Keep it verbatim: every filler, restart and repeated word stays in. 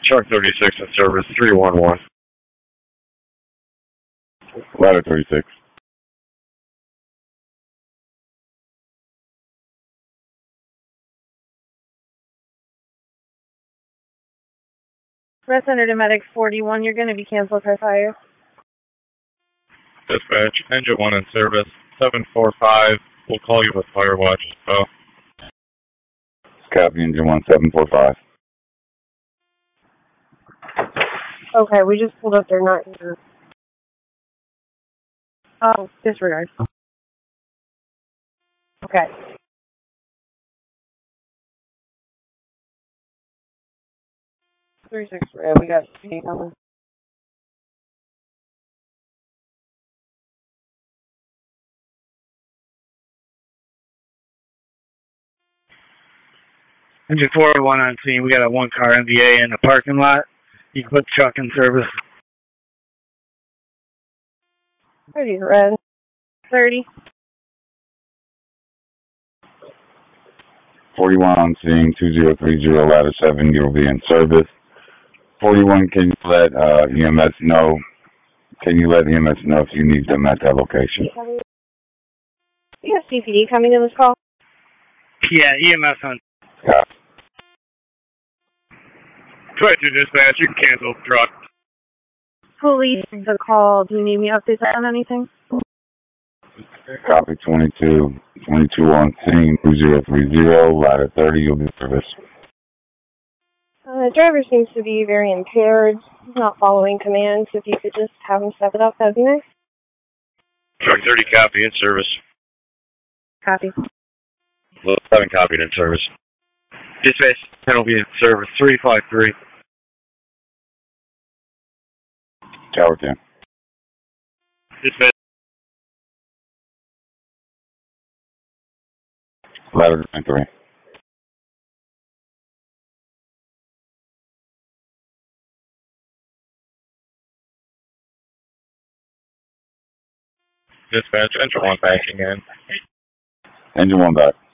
Truck thirty-six in service, three one one. Ladder thirty-six. Red Center to Medic forty-one, you're going to be canceled for fire. Dispatch, engine one in service, seven four five. We'll call you with fire watch as well. Copy, engine one, seven four five. Okay, we just pulled up, they're not here. Oh, disregard. Okay. three six, yeah, we got eight coming. Engine four oh one on scene. We got a one car M V A in the parking lot. You can put the truck in service. thirty red. thirty. forty-one on scene, two zero three zero, ladder seven, you'll be in service. forty-one, can you let uh, E M S know? Can you let E M S know if you need them at that location? You have C P D coming in this call? Yeah, E M S on. Yeah. twenty-two dispatch, you can cancel the truck. Police, the call. Do you need me updates on anything? Copy, twenty-two. twenty-two on scene, two zero three zero, ladder thirty, you'll be in service. Uh, the driver seems to be very impaired. He's not following commands. If you could just have him step it up, that'd be nice. Truck thirty copy in service. Copy. Level seven copied in service. Dispatch, penalty in service, three five three. Tower ten. Dispatch. Ladder three. Dispatch, engine one backing in. Engine one back.